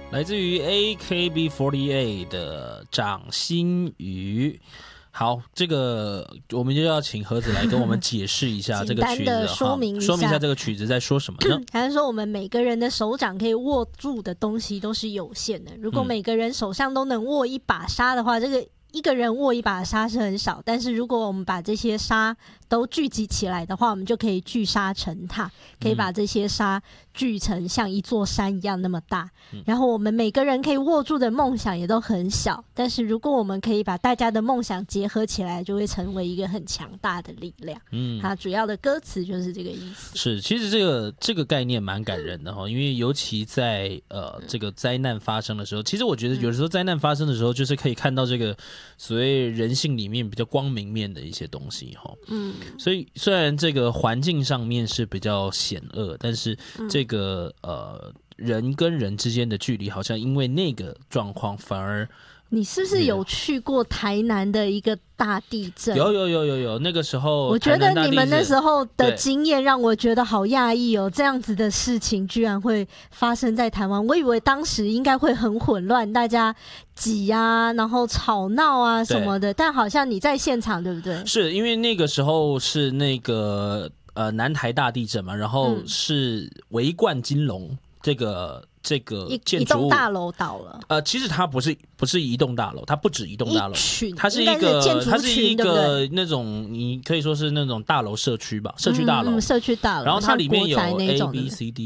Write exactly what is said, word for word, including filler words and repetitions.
来自于 A K B 四十八 的掌心鱼。好，这个我们就要请盒子来跟我们解释一下这个曲子， 简单的说明一下， 说明一下这个曲子在说什么呢？ 还是说我们每个人的手掌可以握住的东西都是有限的，如果每个人手上都能握一把沙的话，这个一个人握一把沙是很少，但是如果我们把这些沙都聚集起来的话，我们就可以聚沙成塔，可以把这些沙聚成像一座山一样那么大、嗯、然后我们每个人可以握住的梦想也都很小，但是如果我们可以把大家的梦想结合起来，就会成为一个很强大的力量。嗯，它主要的歌词就是这个意思。 是，其实这个这个概念蛮感人的哈，因为尤其在呃这个灾难发生的时候，其实我觉得有的时候灾难发生的时候，就是可以看到这个所谓人性里面比较光明面的一些东西哈。嗯。所以虽然这个环境上面是比较险恶，但是这个、嗯、呃人跟人之间的距离好像因为那个状况反而。 你是不是有去过台南的一个大地震？ 有有有有有，那个时候我觉得你们那时候的经验让我觉得好讶异哦，这样子的事情居然会发生在台湾。我以为当时应该会很混乱，大家挤啊，然后吵闹啊什么的，但好像你在现场，对不对？ 是因为那个时候是那个呃南台大地震嘛，然后是维冠金龙这个。这个建筑物一栋大楼倒了， 呃，其实它不是不是一栋大楼，它不止一栋大楼，它是一个它是一个那种你可以说是那种大楼社区吧，社区大楼， 嗯嗯、社区大楼， 然后它里面有 A B C D